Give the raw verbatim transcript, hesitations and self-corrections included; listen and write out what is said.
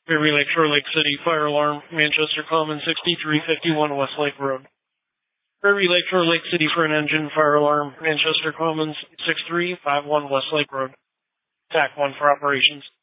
Prairie Lake, Shore Lake City, fire alarm, Manchester Common, sixty-three fifty-one Westlake Road. Prairie Lake, Shore Lake City, front engine, fire alarm, Manchester Commons, six three five one Westlake Road. T A C one for operations.